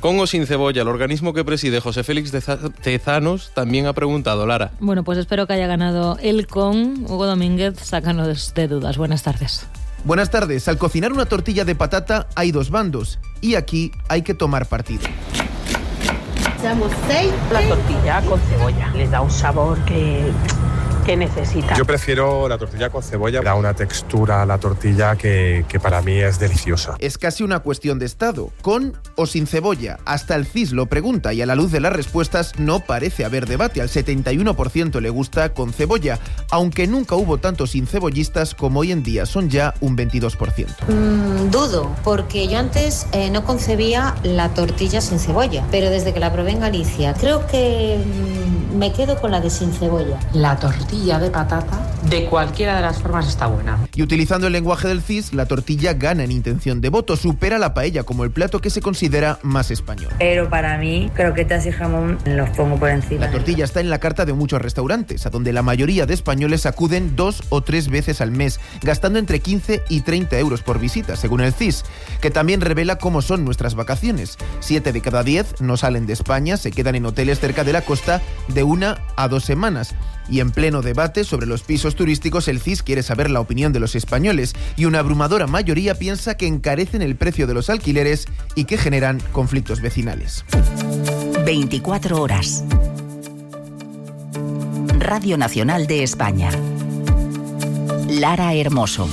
Con o sin cebolla, el organismo que preside José Félix Tezanos también ha preguntado, Lara. Bueno, pues espero que haya ganado el con. Hugo Domínguez, sácanos de dudas. Buenas tardes. Buenas tardes. Al cocinar una tortilla de patata hay dos bandos y aquí hay que tomar partido. Echamos 6. La tortilla con cebolla les da un sabor que necesita. Yo prefiero la tortilla con cebolla, da una textura a la tortilla que para mí es deliciosa. Es casi una cuestión de estado, con o sin cebolla. Hasta el CIS lo pregunta y a la luz de las respuestas no parece haber debate. Al 71% le gusta con cebolla, aunque nunca hubo tantos sin cebollistas como hoy en día, son ya un 22%. Dudo, porque yo antes no concebía la tortilla sin cebolla, pero desde que la probé en Galicia, creo que me quedo con la de sin cebolla. La tortilla de patata, de cualquiera de las formas, está buena. Y utilizando el lenguaje del CIS, la tortilla gana en intención de voto, supera la paella como el plato que se considera más español. Pero para mí, croquetas y jamón los pongo por encima. La tortilla está en la carta de muchos restaurantes, a donde la mayoría de españoles acuden 2 o 3 veces al mes, gastando entre 15 y 30 euros por visita, según el CIS, que también revela cómo son nuestras vacaciones. 7 de cada 10 no salen de España, se quedan en hoteles cerca de la costa de 1 a 2 semanas. Y en pleno debate sobre los pisos turísticos, el CIS quiere saber la opinión de los españoles y una abrumadora mayoría piensa que encarecen el precio de los alquileres y que generan conflictos vecinales. 24 horas. Radio Nacional de España. Lara Hermoso.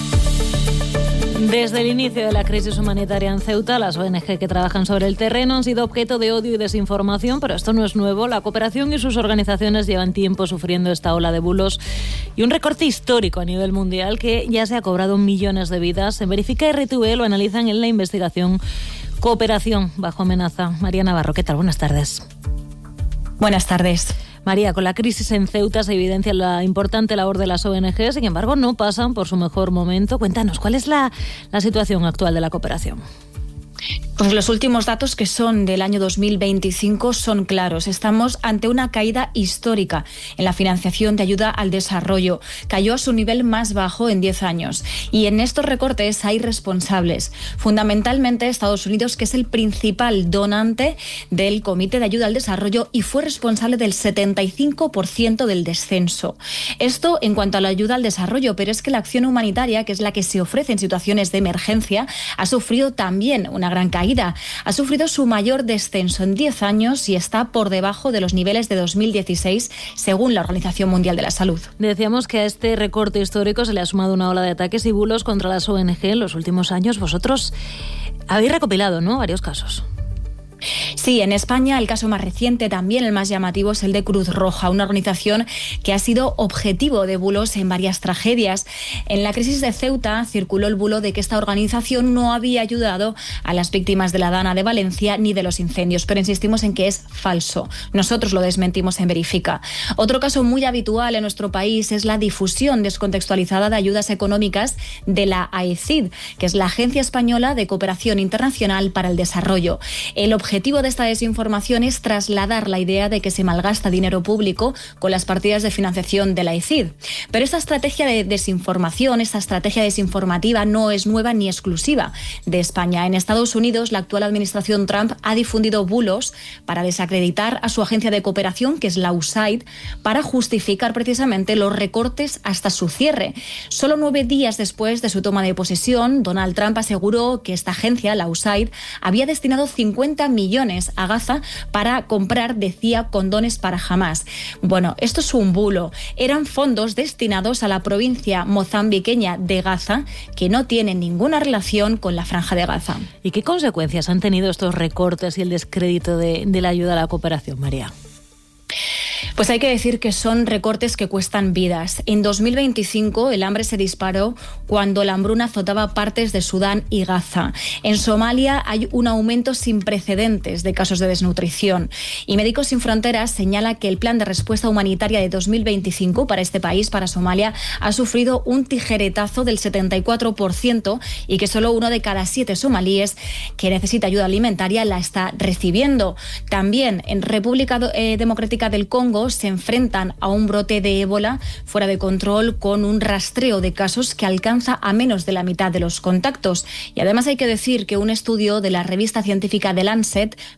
Desde el inicio de la crisis humanitaria en Ceuta, las ONG que trabajan sobre el terreno han sido objeto de odio y desinformación, pero esto no es nuevo. La cooperación y sus organizaciones llevan tiempo sufriendo esta ola de bulos y un recorte histórico a nivel mundial que ya se ha cobrado millones de vidas. En Verifica RTV lo analizan en la investigación Cooperación bajo amenaza. María Navarro, ¿qué tal? Buenas tardes. Buenas tardes. María, con la crisis en Ceuta se evidencia la importante labor de las ONG, sin embargo no pasan por su mejor momento. Cuéntanos, ¿cuál es la situación actual de la cooperación? Pues los últimos datos, que son del año 2025, son claros. Estamos ante una caída histórica en la financiación de ayuda al desarrollo. Cayó a su nivel más bajo en 10 años. Y en estos recortes hay responsables. Fundamentalmente Estados Unidos, que es el principal donante del Comité de Ayuda al Desarrollo y fue responsable del 75% del descenso. Esto en cuanto a la ayuda al desarrollo, pero es que la acción humanitaria, que es la que se ofrece en situaciones de emergencia, ha sufrido también una gran caída. Ha sufrido su mayor descenso en 10 años y está por debajo de los niveles de 2016, según la Organización Mundial de la Salud. Decíamos que a este recorte histórico se le ha sumado una ola de ataques y bulos contra las ONG en los últimos años. Vosotros habéis recopilado, ¿no?, varios casos. Sí, en España el caso más reciente, también el más llamativo, es el de Cruz Roja, una organización que ha sido objetivo de bulos en varias tragedias. En la crisis de Ceuta circuló el bulo de que esta organización no había ayudado a las víctimas de la Dana de Valencia ni de los incendios, pero insistimos en que es falso. Nosotros lo desmentimos en Verifica. Otro caso muy habitual en nuestro país es la difusión descontextualizada de ayudas económicas de la AECID, que es la Agencia Española de Cooperación Internacional para el Desarrollo. El objetivo de esta desinformación es trasladar la idea de que se malgasta dinero público con las partidas de financiación de la AECID. Pero esta estrategia de desinformación, esta estrategia desinformativa no es nueva ni exclusiva de España. En Estados Unidos, la actual administración Trump ha difundido bulos para desacreditar a su agencia de cooperación, que es la USAID, para justificar precisamente los recortes hasta su cierre. Solo 9 días después de su toma de posesión, Donald Trump aseguró que esta agencia, la USAID, había destinado 50 millones a Gaza para comprar, decía, condones para Hamás. Bueno, esto es un bulo. Eran fondos destinados a la provincia mozambiqueña de Gaza, que no tiene ninguna relación con la Franja de Gaza. ¿Y qué consecuencias han tenido estos recortes y el descrédito de la ayuda a la cooperación, María? Pues hay que decir que son recortes que cuestan vidas. En 2025 el hambre se disparó cuando la hambruna azotaba partes de Sudán y Gaza. En Somalia hay un aumento sin precedentes de casos de desnutrición. Y Médicos Sin Fronteras señala que el plan de respuesta humanitaria de 2025 para este país, para Somalia, ha sufrido un tijeretazo del 74% y que solo 1 de cada 7 somalíes que necesita ayuda alimentaria la está recibiendo. También en República Democrática del Congo se enfrentan a un brote de ébola fuera de control, con un rastreo de casos que alcanza a menos de la mitad de los contactos. Y además hay que decir que un estudio de la revista científica The Lancet